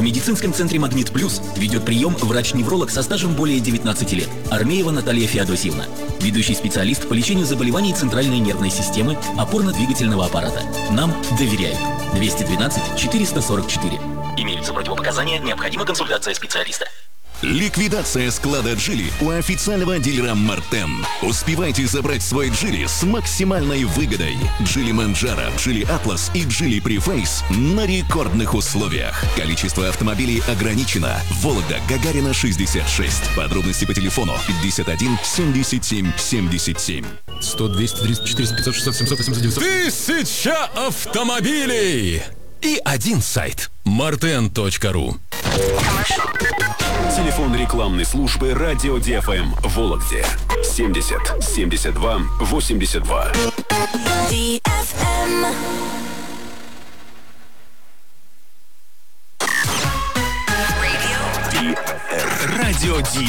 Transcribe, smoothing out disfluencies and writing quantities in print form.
медицинском центре «Магнит Плюс» ведет прием врач-невролог со стажем более 19 лет Армеева Наталья Феодосьевна. Ведущий специалист по лечению заболеваний центральной нервной системы, опорно-двигательного аппарата. Нам доверяют. 212 444. Имеются противопоказания, необходима консультация специалиста. Ликвидация склада Джили у официального дилера Мартен. Успевайте забрать свой Джили с максимальной выгодой. Джили Манджаро, Джили Атлас и Джили Префейс на рекордных условиях. Количество автомобилей ограничено. Вологда, Гагарина, 66. Подробности по телефону 51 77 77. 100, 200, 300, 400, 500, 600, 700, 800, 900. 1000 автомобилей! И один сайт – marten.ru. Телефон рекламной службы «Радио ДФМ» в Вологде 70 72 82. Радио